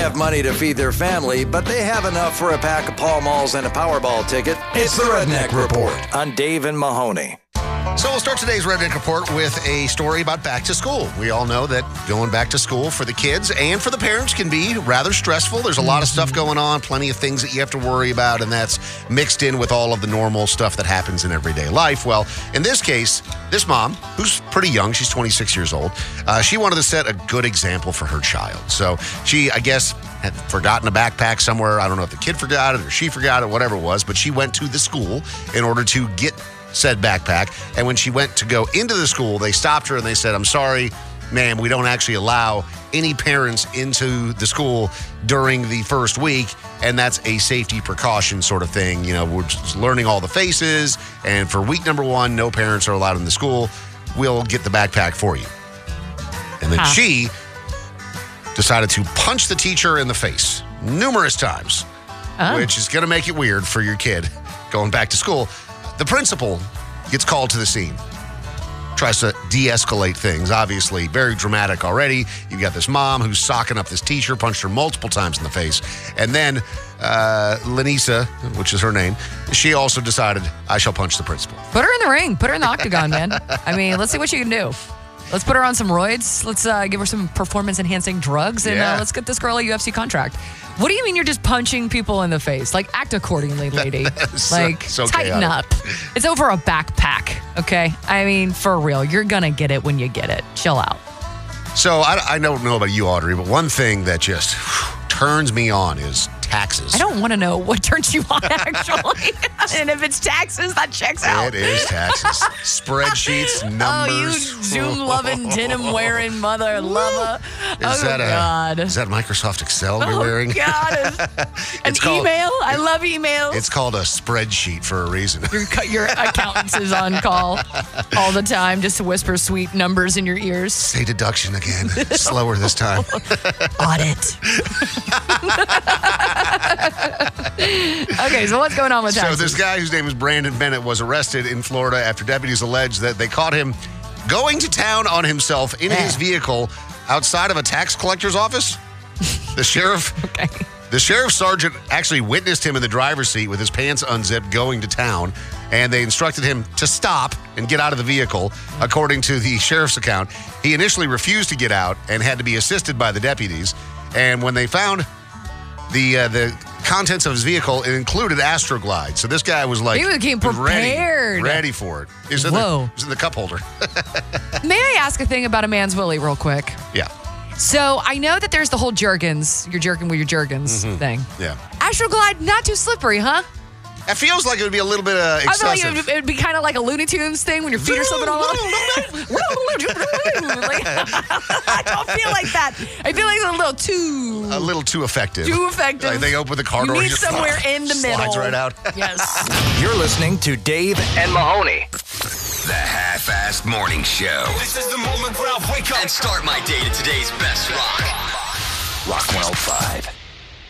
have money to feed their family, but they have enough for a pack of Pall Malls and a Powerball ticket. It's the Redneck Report on Dave and Mahoney. So we'll start today's Redneck Report with a story about back to school. We all know that going back to school for the kids and for the parents can be rather stressful. There's a lot of stuff going on, plenty of things that you have to worry about, and that's mixed in with all of the normal stuff that happens in everyday life. Well, in this case, this mom, who's pretty young, she's 26 years old, she wanted to set a good example for her child. So she, I guess, had forgotten a backpack somewhere. I don't know if the kid forgot it or she forgot it, whatever it was, but she went to the school in order to get said backpack. And when she went to go into the school, they stopped her and they said, "I'm sorry, ma'am, we don't actually allow any parents into the school during the first week. And that's a safety precaution sort of thing. You know, we're just learning all the faces. And for week number 1, no parents are allowed in the school. We'll get the backpack for you." And then she decided to punch the teacher in the face numerous times, which is going to make it weird for your kid going back to school. The principal gets called to the scene, tries to de-escalate things. Obviously, very dramatic already. You've got this mom who's socking up this teacher, punched her multiple times in the face. And then Lanisa, which is her name, she also decided, I shall punch the principal. Put her in the ring. Put her in the octagon, man. I mean, let's see what you can do. Let's put her on some roids. Let's give her some performance-enhancing drugs, and let's get this girl a UFC contract. What do you mean you're just punching people in the face? Like, act accordingly, lady. Like, so tighten up. It's over a backpack, okay? I mean, for real. You're going to get it when you get it. Chill out. So I don't know about you, Audrey, but one thing that just turns me on is taxes. I don't want to know what turns you on, actually. And if it's taxes, that checks out. It is taxes. Spreadsheets, numbers. Oh, you Zoom-loving, denim-wearing mother lover. Is that Microsoft Excel you're wearing? God. An email? I love emails. It's called a spreadsheet for a reason. Your accountant is on call all the time just to whisper sweet numbers in your ears. Say deduction again. Slower this time. Audit. Okay, so what's going on with taxes? So this guy whose name is Brandon Bennett was arrested in Florida after deputies alleged that they caught him going to town on himself in his vehicle outside of a tax collector's office. The sheriff's sergeant actually witnessed him in the driver's seat with his pants unzipped going to town, and they instructed him to stop and get out of the vehicle. According to the sheriff's account, he initially refused to get out and had to be assisted by the deputies. And when they found the contents of his vehicle, it included Astroglide. So this guy was like, he came prepared, ready for it. It was in the cup holder. May I ask a thing about a man's willy real quick? Yeah. So I know that there's the whole Jergens, you're jerking with your Jergens thing. Yeah. Astroglide, not too slippery, huh? It feels like it would be a little bit excessive. I feel like it would be kind of like a Looney Tunes thing when your feet are slipping all over. I don't feel like that. I feel like it's a little too effective. Too effective. Like they open the car door. You need somewhere in the middle. Slides right out. Yes. You're listening to Dave and Mahoney. The Half-Assed Morning Show. This is the moment where I wake up and start my day to today's best rock. Rock 105.